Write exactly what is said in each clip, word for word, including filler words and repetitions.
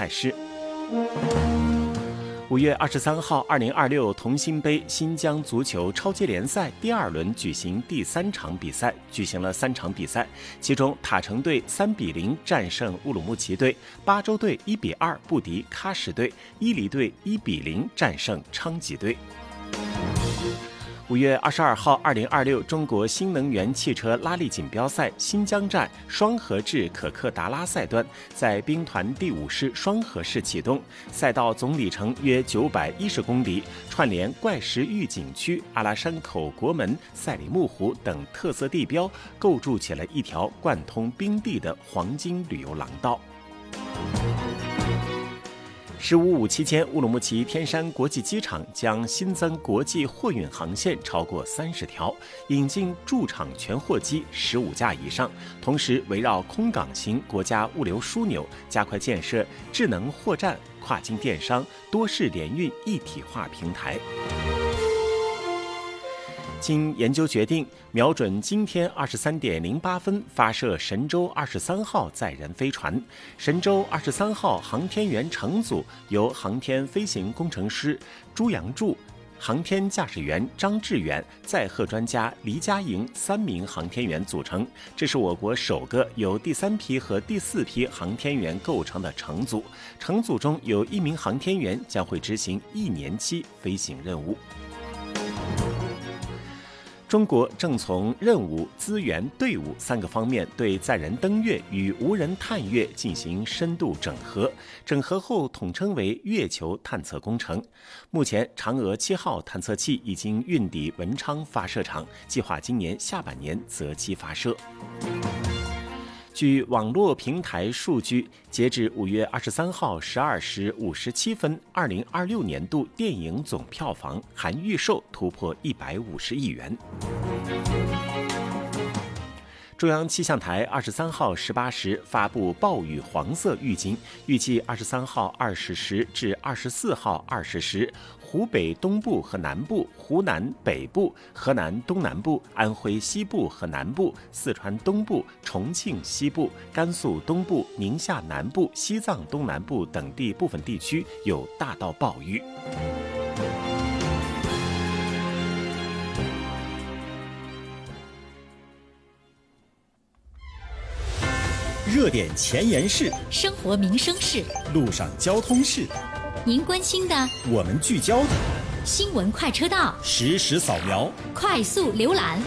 态势。五月二十三号，二零二六同心杯新疆足球超级联赛第二轮举行第三场比赛，举行了三场比赛，其中塔城队三比零战胜乌鲁木齐队，巴州队一比二不敌喀什队，伊犁队一比零战胜昌吉队。五月二十二号，二零二六中国新能源汽车拉力锦标赛新疆站双河至可克达拉赛段在兵团第五师双河市启动，赛道总里程约九百一十公里，串联怪石峪景区、阿拉山口国门、赛里木湖等特色地标，构筑起了一条贯通冰地的黄金旅游廊道。十五五期间，乌鲁木齐天山国际机场将新增国际货运航线超过三十条，引进驻场全货机十五架以上，同时围绕空港型国家物流枢纽，加快建设智能货站、跨境电商、多式联运一体化平台。经研究决定，瞄准今天二十三点零八分发射神舟二十三号载人飞船。神舟二十三号航天员乘组由航天飞行工程师朱杨柱、航天驾驶员张志远、载荷专家黎佳莹三名航天员组成，这是我国首个由第三批和第四批航天员构成的乘组。乘组中有一名航天员将会执行一年期飞行任务。中国正从任务、资源、队伍三个方面对载人登月与无人探月进行深度整合，整合后统称为月球探测工程。目前，嫦娥七号探测器已经运抵文昌发射场，计划今年下半年择机发射。据网络平台数据，截至五月二十三号十二时五十七分，二零二六年度电影总票房含预售突破一百五十亿元。中央气象台二十三号十八时发布暴雨黄色预警，预计二十三号二十时至二十四号二十时，湖北东部和南部、湖南北部、河南东南部、安徽西部和南部、四川东部、重庆西部、甘肃东部、宁夏南部、西藏东南部等地部分地区有大到暴雨。 热点前沿事， 生活民生事， 路上交通事， 您关心的， 我们聚焦的， 新闻快车道， 实时扫描， 快速浏览。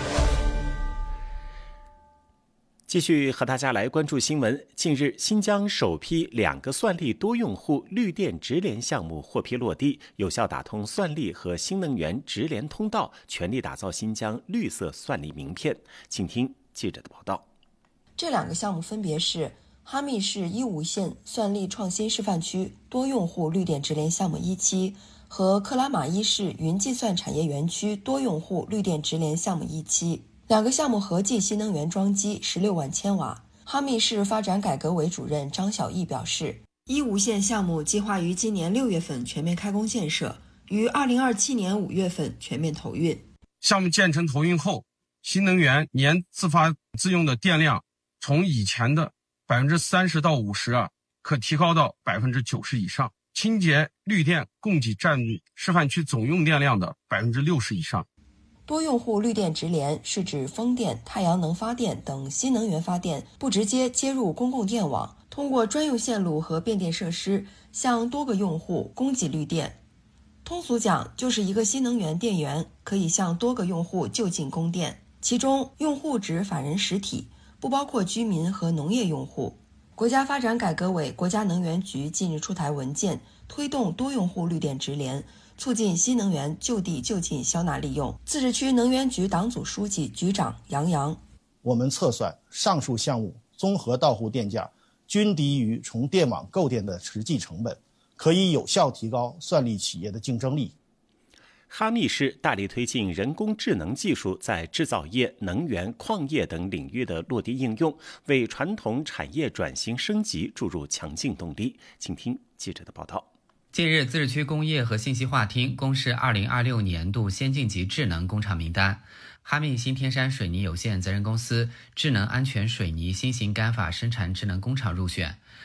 继续和大家来关注新闻。近日，新疆首批两个算力多用户绿电直联项目获批落地，有效打通算力和新能源直联通道，全力打造新疆绿色算力名片。请听记者的报道。 这两个项目分别是哈密市伊吾县算力创新示范区多用户绿电直联项目一期和克拉玛依市云计算产业园区多用户绿电直联项目一期。两个项目合计新能源装机十六万千瓦。哈密市发展改革委主任张小义表示，伊吾县项目计划于今年六月份全面开工建设，于二零二七年五月份全面投运。 项目建成投运后，新能源年自发自用的电量从以前的百分之三十到五十啊，可提高到百分之九十以上。清洁绿电供给占示范区总用电量的百分之六十以上。 多用户绿电直联是指风电、太阳能发电等新能源发电不直接接入公共电网，通过专用线路和变电设施向多个用户供给绿电。通俗讲，就是一个新能源电源可以向多个用户就近供电，其中用户指法人实体，不包括居民和农业用户。国家发展改革委、国家能源局近日出台文件，推动多用户绿电直联，促进新能源就地就近消纳利用。自治区能源局党组书记、局长杨洋， 我们测算上述项目综合到户电价均低于从电网购电的实际成本，可以有效提高算力企业的竞争力。 哈密市大力推进人工智能技术在制造业、能源、矿业等领域的落地应用，为传统产业转型升级注入强劲动力。请听记者的报道。 近日，自治区工业和信息化厅公示二零二六年度先进级智能工厂名单，哈密新天山水泥有限责任公司智能安全水泥新型干法生产智能工厂入选。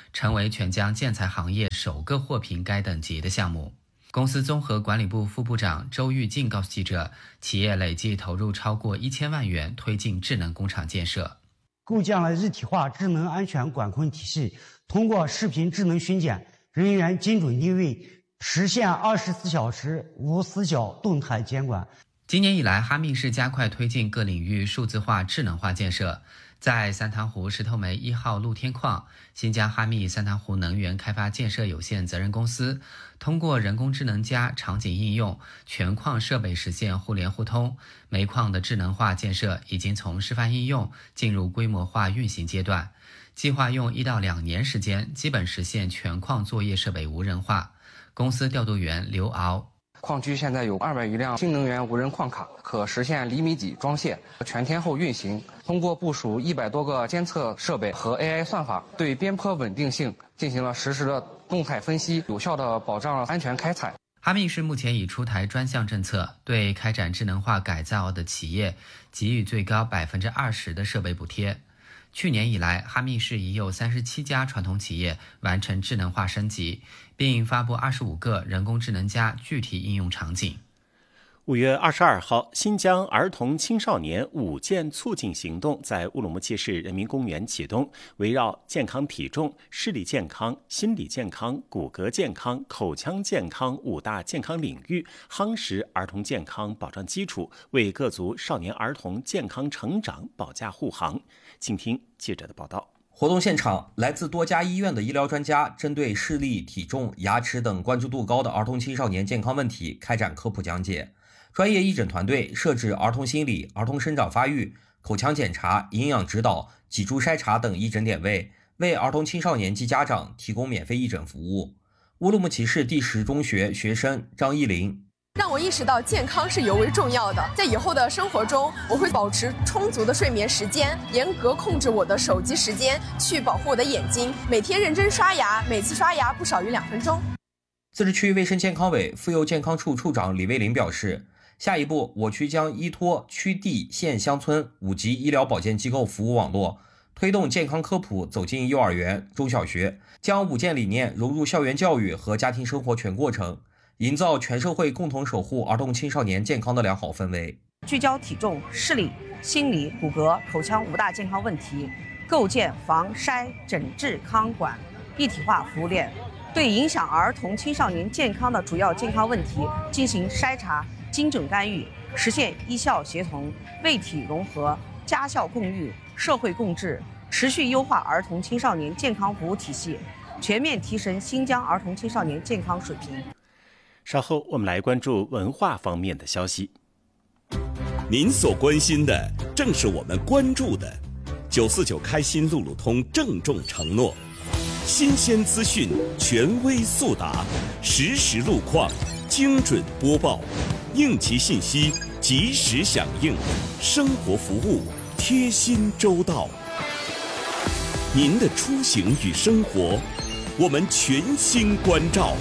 成为全疆建材行业首个获评该等级的项目。公司综合管理部副部长周玉静告诉记者，企业累计投入超过一千万元推进智能工厂建设， 构建了一体化智能安全管控体系，通过视频智能巡检、人员精准定位，实现二十四小时无死角动态监管。 今年以来，哈密市加快推进各领域数字化、智能化建设。在三塘湖石头煤一号露天矿，新疆哈密三塘湖能源开发建设有限责任公司通过人工智能加场景应用，全矿设备实现互联互通。煤矿的智能化建设已经从示范应用进入规模化运行阶段，计划用一到两年时间，基本实现全矿作业设备无人化。公司调度员刘敖。 矿区现在有二百余辆新能源无人矿卡，可实现厘米级装卸，全天候运行。通过部署一百多个监测设备和 A I 算法，对边坡稳定性进行了实时的动态分析，有效地保障安全开采。 哈密市目前已出台专项政策，对开展智能化改造的企业给予最高百分之二十的设备补贴。去年以来，哈密市已有三十七家传统企业完成智能化升级，并发布二十五个人工智能加具体应用场景。 五月二十二号，新疆儿童青少年五健促进行动在乌鲁木齐市人民公园启动，围绕健康体重、视力健康、心理健康、骨骼健康、口腔健康五大健康领域，夯实儿童健康保障基础，为各族少年儿童健康成长保驾护航。请听记者的报道。 活动现场，来自多家医院的医疗专家针对视力、体重、牙齿等关注度高的儿童青少年健康问题开展科普讲解。专业义诊团队设置儿童心理、儿童生长发育、口腔检查、营养指导、脊柱筛查等义诊点位，为儿童青少年及家长提供免费义诊服务。乌鲁木齐市第十中学学生张艺林。 让我意识到健康是尤为重要的，在以后的生活中，我会保持充足的睡眠时间，严格控制我的手机时间，去保护我的眼睛，每天认真刷牙，每次刷牙不少于两分钟。 自治区卫生健康委妇幼健康处处长李卫林表示，下一步我区将依托区地县乡村五级医疗保健机构服务网络，推动健康科普走进幼儿园、中小学，将五健理念融入校园教育和家庭生活全过程，营造全社会共同守护儿童青少年健康的良好氛围。 聚焦体重、视力、心理、骨骼、口腔五大健康问题，构建防筛诊治康管一体化服务链，对影响儿童青少年健康的主要健康问题进行筛查、精准干预，实现医校协同、卫体融合、家校共育、社会共治，持续优化儿童青少年健康服务体系，全面提升新疆儿童青少年健康水平。 稍后我们来关注文化方面的消息。 您所关心的正是我们关注的。九四九开心路路通郑重承诺，新鲜资讯权威速达，实时路况精准播报，应急信息及时响应，生活服务贴心周到。您的出行与生活，我们全心关照。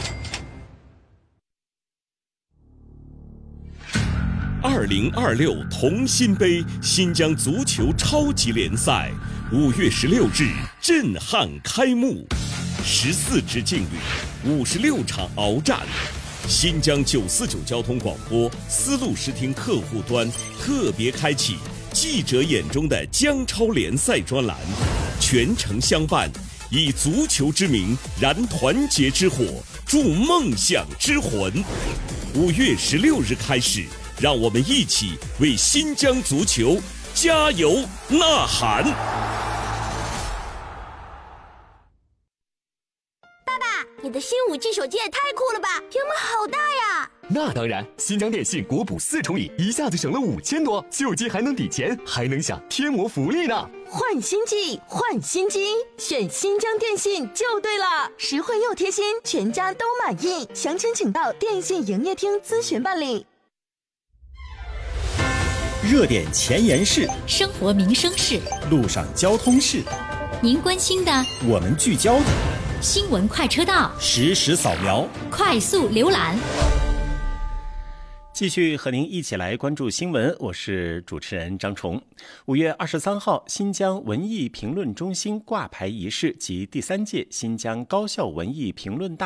二零二六同心杯新疆足球超级联赛五月十六日震撼开幕，十四支劲旅，五十六场鏖战。新疆九四九交通广播丝路视听客户端特别开启记者眼中的疆超联赛专栏，全程相伴，以足球之名燃团结之火，助梦想之魂。五月十六日开始，让我们一起为新疆足球加油呐喊！ 爸爸，你的新五 G 手机也太酷了吧，屏幕好大呀！ 那当然，新疆电信国补四重礼，一下子省了五千多，旧机还能抵钱，还能享贴膜福利呢。 换新机，换新机，选新疆电信就对了，实惠又贴心，全家都满意。详情请到电信营业厅咨询办理。 热点前沿事， 生活民生事， 路上交通事， 您关心的， 我们聚焦的， 新闻快车道， 实时扫描， 快速浏览。 继续和您一起来关注新闻，我是主持人张崇。五月二十三号，新疆文艺评论中心挂牌仪式及第三届新疆高校文艺评论大